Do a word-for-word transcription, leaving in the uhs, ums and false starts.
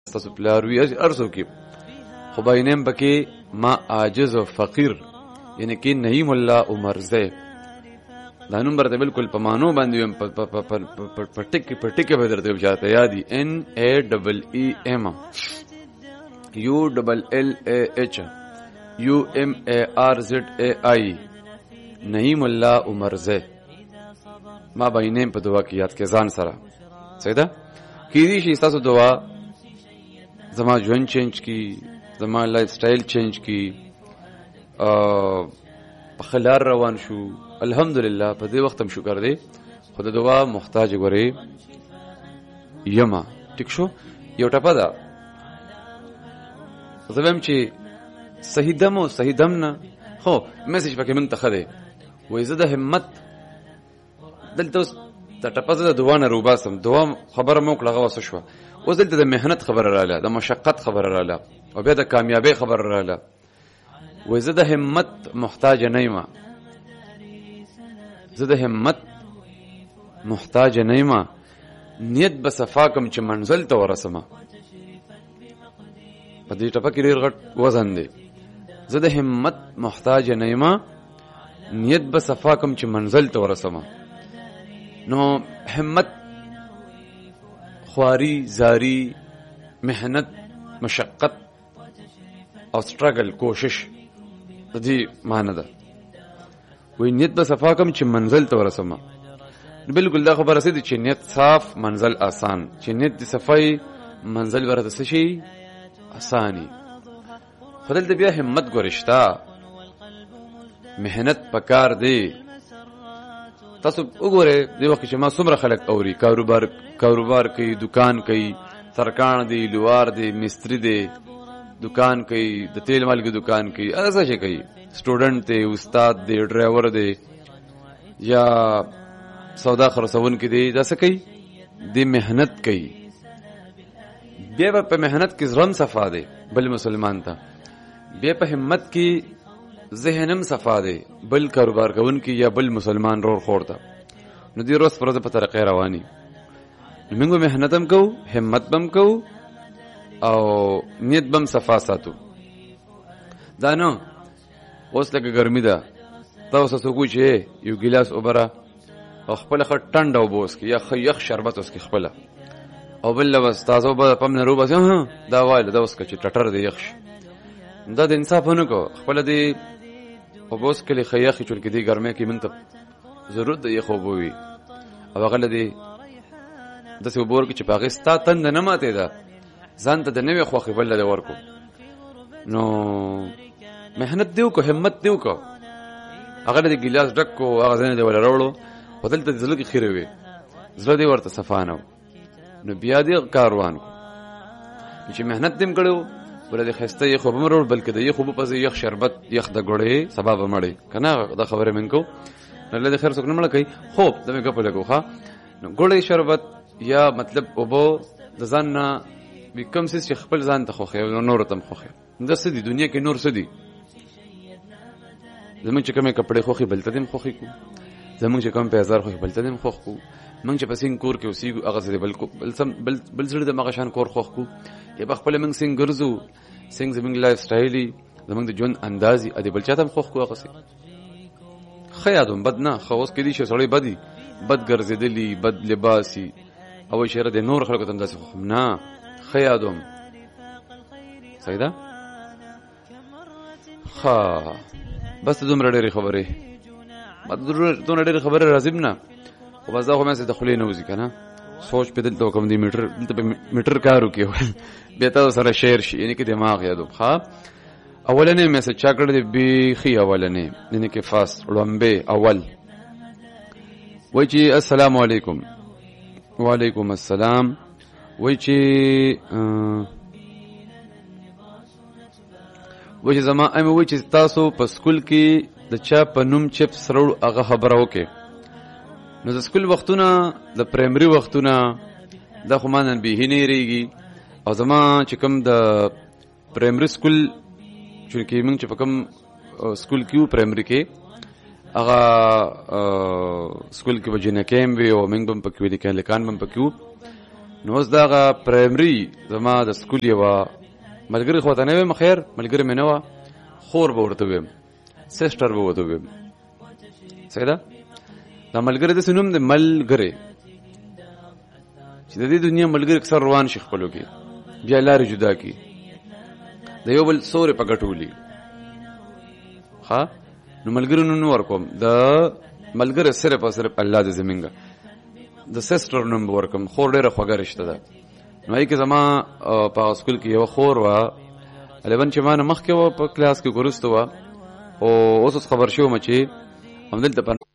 تاسو پلار وی ارسو کې خو باینم پکې ما عاجز او فقیر یعنی کې نعیم الله عمر زه دا نمبر ته بالکل په مانو باندې پټک پټک به درته وچاته یادي ان ا ډبل ای ام یو ډبل ال ا اچ یو ام ا ار زد ا آی نعیم الله عمر زه ما باینم په دعا کې یاد کې ځان سره صحیح ده کې دې شي تاسو دعا زما ژوند چینج کی زما لایف سټایل چینج کی ا په خلار روان شو الحمدلله په دې وخت هم شکر دی خدای دعا محتاج غوري یما ټیک شو یو ټپه ده زمم چې صحیح دم او صحیح دم نه خو میسج پکې من ته خده وې زه د همت دلته د ټپه د دعا نه روباسم دعا خبره مو کړه غوسه شو اوس دلته د مهنت خبره رااله د مشقت خبره رااله او بیا د کامیابی خبره رااله وې زه د همت محتاج نه یم زه د همت محتاج نه یم نیت به صفا کوم چې منزل ته ورسم په دې ټپه کې ډېر غټ وزن دی زه د همت محتاج نه یم نیت به صفا کوم چې منزل ته ورسم نو همت خواری زاری محنت مشقت او سټرګل کوشش د دې معنی ده وې نیت به صفا کوم چې منزل ته ورسم بالکل دا خبره سي چې نیت صاف منزل آسان چې نیت د صفای منزل ورته شي آسانی خدل د بیا همت ګورشتا مهنت پکار دی تاسو وګوره د وخت چې ما څومره خلک اوري کاروبار کاروبار کوي دکان کوي ترکان دی لوار دی مستری دی دکان کوي د تیل مالګي دکان کوي هغه څه کوي سټوډنټ دی استاد دی ډرایور دی یا سودا خرڅون کې دی دا څه کوي دی مهنت کوي بیا په مهنت کې ځرن صفا دی بل مسلمان ته بیا په همت کې ذهنم صفا دی بل کاروبار کوون کې یا بل مسلمان رور خور ته نو دی روز پرځ په طریقې رواني موږ مهنتم کو همت بم کو او نیت بم صفا ساتو دا نو اوس لکه ګرمي ده تاسو څه کوی یو ګلاس اوبره او خپل خټ ټنډ او بوس کې یا خیخ شربت اوس کې خپل او بل لوس تاسو به پم نه روبه ها دا وایل دا اوس کې ټټر دی یخ دا د انصاف نه کو خپل دی او بوس کې خیخ چول کې دی ګرمه کې منته ضرورت دی خو بووي او غل دی د څه وبور کې چې باغ ستا تند نه ماته ده ځان ته د نوې خوخي بل د ورکو نو مهنت دیو کو همت دیو کو هغه د ګلاس ډک کو هغه ځنه دی ولا وروړو بدلته زړه کې خیره وي زړه دی ورته صفانو نو بیا دی کاروان چې مهنت دیم کړو ولې خسته یې خو بمرول بلکې د یې خو په یخ شربت یخ د ګړې سبب مړی کنه دا خبره منکو الله دې خیر څوک نه مړ کوي خو دمه کپ لګو ښا نو ګړې شربت یا مطلب اوبو د ځان نه بکم سیس چې خپل ځان ته خوخه او نور ته خوخه د څه دي دنیا کې نور څه دي زمونږ چې کومه کپڑے خوخي بلته دیم خوخي کو زمونږ چې کوم په هزار خوخي بلته دیم خوخ کو مونږ چې پسین کور کې اوسېګو هغه څه بل کو بل سم بل بل زړه د مغشان کور خوخ کو یا خپل مونږ سنگ ګرځو سنگ زمونږ لایف سټایلی زمونږ د ژوند اندازي ادي بل چاته خوخ کو هغه څه خیادم بد نه خوس کې دي چې سړی بدی بد ګرځېدلی بد لباسي او شهره د نور خلکو ته اندازي خو نه خیادم صحیح ده خا بس دومره ډېرې خبرې ما دومره ډېرې خبرې راځم نه خو بس دا خو مې د خولې نه وځي که نه سوچ په دلته وکړم د میټر دلته په میټر کار وکړي بیا تاسو سره شیر شي یعنې کې دماغ یادوم ښه اولنې میسج چا کړی دی بیخي اولنې یعنې کې فاست لومبې اول وایي چې السلام علیکم وعلیکم السلام وایي چې وایي چې زما ایم وایي چې تاسو په سکول کې د چا په نوم چپس راوړو هغه خبره وکړې نو د سکول وختونه د پرایمري وختونه دا خو ما نن بیخي نه هېرېږي او زما چې کوم د پرایمري سکول چونکې موږ چې په کوم سکول کې وو پرایمري کې هغه سکول کې به جنکې هم وي او موږ به هم پکې وو د هلکان به هم پکې وو نو اوس دغه پرایمري زما د سکول یوه ملګري خو ته نه ویم، خیر ملګري مې نه وه، خور به ورته ویم، سسټر به ورته ویم. صحیح ده؟ دا ملګری داسې نوم دی ملګری چې د دې دنیا ملګري اکثر روان شي خپلو کې، بیا لارې جدا کړي، د یو بل سورې په ګټو ولي. ښه نو ملګري نوم نه ورکوم، د ملګری صرف او صرف الله دې زمونږ. د سسټر نوم به ورکوم، خور ډېره خوږه رشته ده. نو هغې کې زما په سکول کې یوه خور وه، الیون چې ما نه مخکې وه په کلاس کې وروسته وه، او اوس اوس خبر شوم چې همدلته